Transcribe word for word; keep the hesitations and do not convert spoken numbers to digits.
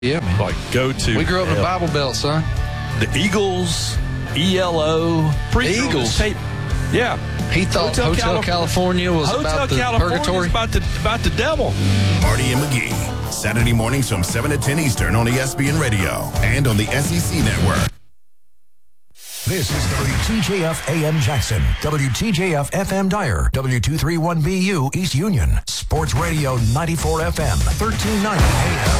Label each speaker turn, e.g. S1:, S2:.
S1: Yeah, man.
S2: Like, go to.
S1: We grew up in the Bible Belt, son.
S2: The Eagles, E L O. Preacher on
S1: Eagles?
S2: his tape. Yeah.
S1: He thought Hotel, Hotel California was
S2: Hotel
S1: about the
S2: California
S1: purgatory.
S2: about the, about the devil.
S3: Marty and McGee, Saturday mornings from seven to ten Eastern on E S P N Radio and on the S E C Network.
S4: This is W T J F A M Jackson, W T J F F M Dyer, W two thirty-one B U East Union, Sports Radio ninety-four F M, thirteen ninety A M.